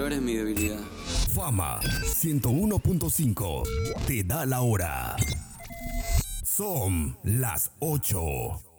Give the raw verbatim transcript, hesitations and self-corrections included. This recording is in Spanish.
dolor es mi debilidad. Fama ciento uno punto cinco te da la hora. Son las ocho.